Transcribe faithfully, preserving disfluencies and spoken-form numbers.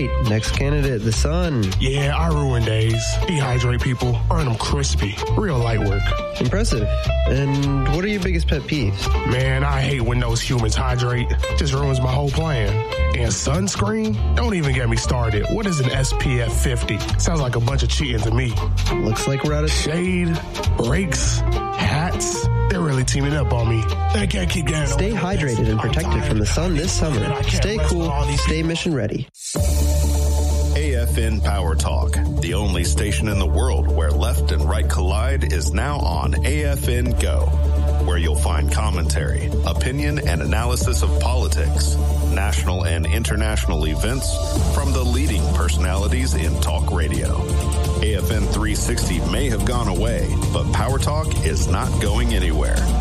right. Next candidate, the sun. Yeah, I ruin days. Dehydrate people, earn them crispy. Real light work. Impressive. And what are your biggest pet peeves? Man, I hate when those humans hydrate. Just ruins my whole plan. And sunscreen? Don't even get me started. What is an S P F fifty? Sounds like a bunch of cheating to me. Looks like we're out of shade, brakes, hats. They're really teaming up on me. I can't keep getting Stay hydrated and protected from the sun this summer. Stay cool, stay mission ready. A F N Power Talk, the only station in the world where left and right collide, is now on A F N Go, where you'll find commentary, opinion, and analysis of politics, national and international events from the leading personalities in talk radio. A F N three sixty may have gone away, but Power Talk is not going anywhere.